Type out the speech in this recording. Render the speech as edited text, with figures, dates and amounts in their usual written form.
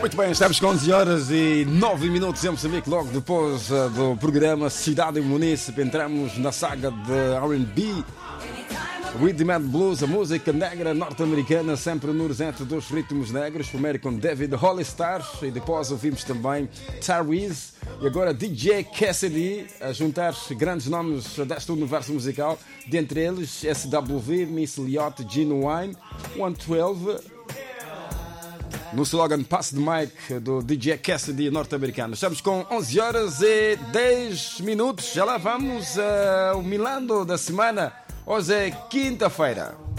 Muito bem, estamos com 11 horas e 9 minutos em Moçambique. Logo depois do programa Cidade e Munícipe, entramos na saga de R&B, Rhythm and Blues, a música negra norte-americana, sempre no horizonte dos ritmos negros. Primeiro com David Hollister e depois ouvimos também Tyrese e agora DJ Cassidy, a juntar grandes nomes deste universo musical, dentre eles SWV, Miss Elliott, Genuine, 112. No slogan Pass the Mic do DJ Cassidy norte-americano. Estamos com 11 horas e 10 minutos. Já lá vamos ao Milando da semana. Hoje é quinta-feira.